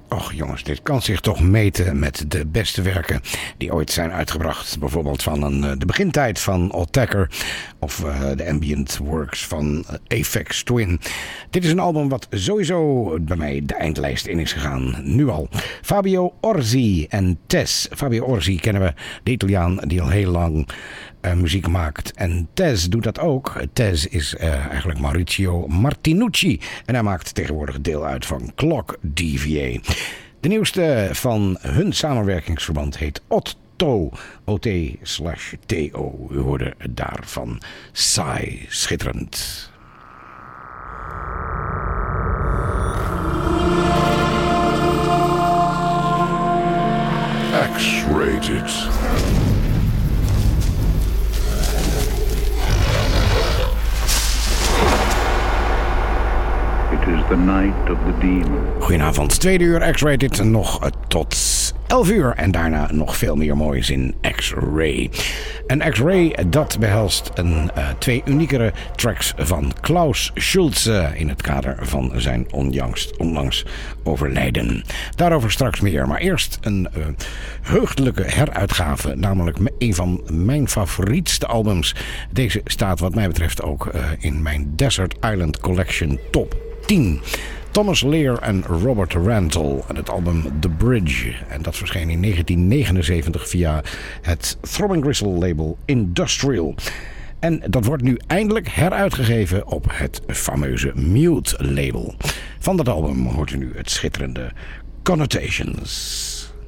Och jongens, dit kan zich toch meten met de beste werken die ooit zijn uitgebracht. Bijvoorbeeld van de begintijd van Attacker of de ambient works van Aphex Twin. Dit is een album wat sowieso bij mij de eindlijst in is gegaan. Nu al. Fabio Orsi en Tess. Fabio Orsi kennen we, de Italiaan die al heel lang muziek maakt. En Tess doet dat ook. Tess is eigenlijk Maurizio Martinucci. En hij maakt tegenwoordig deel uit van Clock DVA. De nieuwste van hun samenwerkingsverband heet Otto. OT/TO. U hoorde daarvan Saai. Schitterend. X-rated. It is the night of the demon. Goedenavond, 2 uur X-rated, nog tot 11 uur en daarna nog veel meer moois in X-Ray. En X-Ray, dat behelst twee uniekere tracks van Klaus Schulze in het kader van zijn onlangs overlijden. Daarover straks meer, maar eerst een heugdelijke heruitgave, namelijk een van mijn favorietste albums. Deze staat wat mij betreft ook in mijn Desert Island Collection Top 10. Thomas Lear en Robert Randall en het album The Bridge. En dat verscheen in 1979 via het Throbbing Gristle label Industrial. En dat wordt nu eindelijk heruitgegeven op het fameuze Mute label. Van dat album hoort u nu het schitterende Connotations.